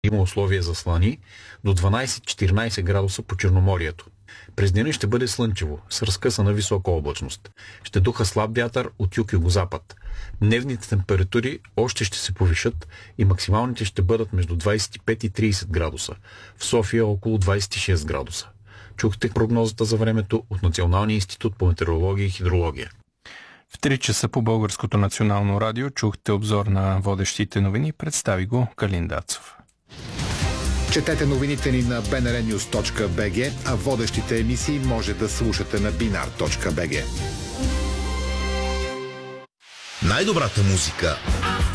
има условия за слани, до 12-14 градуса по Черноморието. През деня ще бъде слънчево, с разкъсана висока облачност. Ще духа слаб вятър от юг-югозапад. Дневните температури още ще се повишат и максималните ще бъдат между 25 и 30 градуса. В София около 26 градуса. Чухте прогнозата за времето от Националния институт по метеорология и хидрология. В 3 часа по Българското национално радио чухте обзор на водещите новини. Представи го Калин Дацов. Четете новините ни на bnrnews.bg, а водещите емисии може да слушате на binar.bg. Най-добрата музика